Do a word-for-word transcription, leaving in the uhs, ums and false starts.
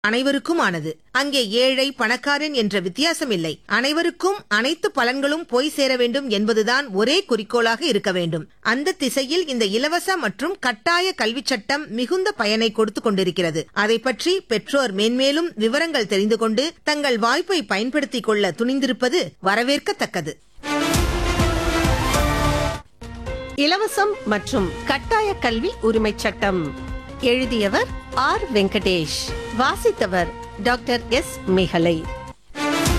அனைவருக்கும் ஆனது. அங்கே ஏழை பணக்காரன் என்ற வித்தியாசம் இல்லை. அனைவருக்கும் அனைத்து பலன்களும் போய் சேர வேண்டும் என்பதுதான் ஒரே குறிக்கோளாக இருக்க வேண்டும். அந்த திசையில் இந்த இலவச மற்றும் கட்டாய கல்வி சட்டம் மிகுந்த பயனை கொடுத்து கொண்டிருக்கிறது. அதை பற்றி பெற்றோர் மேன்மேலும் விவரங்கள் தெரிந்து கொண்டு தங்கள் வாய்ப்பை பயன்படுத்திக் கொள்ள துணிந்திருப்பது வரவேற்கத்தக்கது. இலவசம் மற்றும் கட்டாய கல்வி உரிமை சட்டம் எழுதியவர் ஆர் வெங்கடேஷ், வாசித்தவர் டாக்டர் எஸ் மேகலை.